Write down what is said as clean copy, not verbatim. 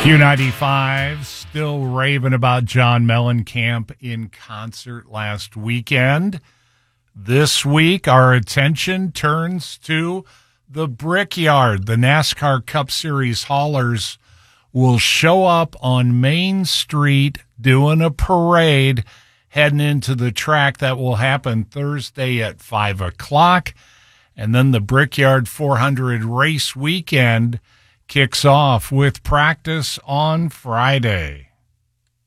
Q95 still raving about John Mellencamp in concert last weekend. This week, our attention turns to the Brickyard. The NASCAR Cup Series haulers will show up on Main Street doing a parade heading into the track that will happen Thursday at 5 o'clock. And then the Brickyard 400 race weekend kicks off with practice on Friday.